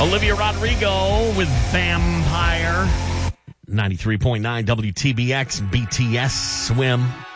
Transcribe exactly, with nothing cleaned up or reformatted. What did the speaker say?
Olivia Rodrigo with Vampire. ninety-three point nine W T B X, B T S, Swim.